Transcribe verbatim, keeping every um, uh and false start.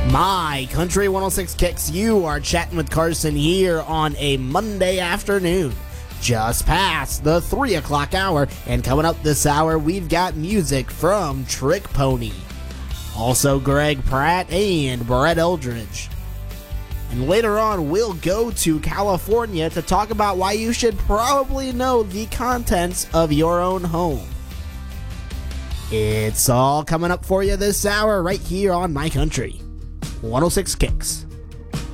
My Country one oh six Kicks, you are chatting with Carson here on a Monday afternoon, just past the three o'clock hour, and coming up this hour, we've got music from Trick Pony, also Greg Pratt and Brett Eldridge. And later on, we'll go to California to talk about why you should probably know the contents of your own home. It's all coming up for you this hour right here on My Country one oh six Kicks.